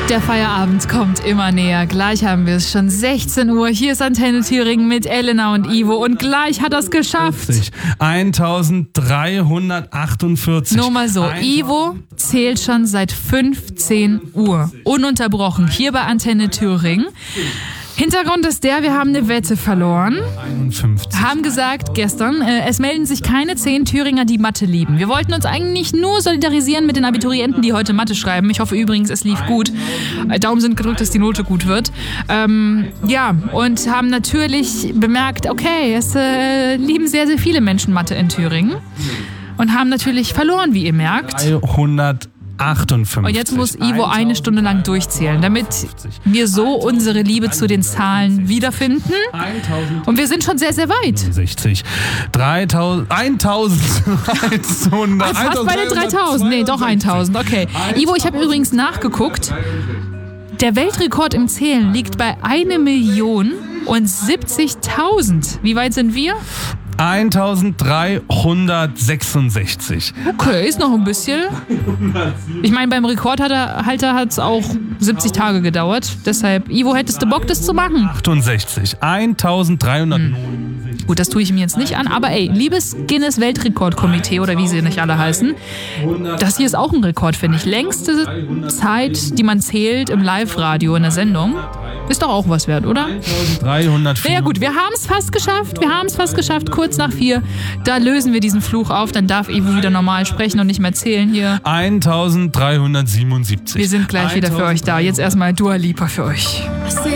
Der Feierabend kommt immer näher. Gleich haben wir es schon 16 Uhr. Hier ist Antenne Thüringen mit Elena und Ivo. Und gleich hat er es geschafft. 1348. Nur mal so, Ivo zählt schon seit 15 Uhr. Ununterbrochen. Hier bei Antenne Thüringen. Hintergrund ist der, wir haben eine Wette verloren. 51. Haben gesagt gestern, es melden sich keine 10 Thüringer, die Mathe lieben. Wir wollten uns eigentlich nur solidarisieren mit den Abiturienten, die heute Mathe schreiben. Ich hoffe übrigens, es lief gut. Daumen sind gedrückt, dass die Note gut wird. Und haben natürlich bemerkt, okay, es lieben sehr, sehr viele Menschen Mathe in Thüringen. Und haben natürlich verloren, wie ihr merkt. 358. Und jetzt muss Ivo eine Stunde lang durchzählen, damit wir so unsere Liebe zu den Zahlen wiederfinden. Und wir sind schon sehr, sehr weit. 60. 3000. 1100. Fast bei den 3000. Nee, doch 1000. Okay. Ivo, ich habe übrigens nachgeguckt. Der Weltrekord im Zählen liegt bei 1.070.000. Wie weit sind wir? 1366. Okay, ist noch ein bisschen. Ich meine, beim Rekordhalter hat es auch 70 Tage gedauert. Deshalb, Ivo, hättest du Bock, das zu machen? 68. 1369. Gut, das tue ich mir jetzt nicht an. Aber ey, liebes Guinness-Weltrekordkomitee oder wie sie nicht alle heißen, das hier ist auch ein Rekord, finde ich. Längste Zeit, die man zählt im Live-Radio in der Sendung. Ist doch auch was wert, oder? 304. Ja gut, wir haben es fast geschafft. Kurz nach 4. Da lösen wir diesen Fluch auf. Dann darf Ivo wieder normal sprechen und nicht mehr zählen hier. 1377. Wir sind gleich wieder für euch da. Jetzt erstmal Dua Lipa für euch.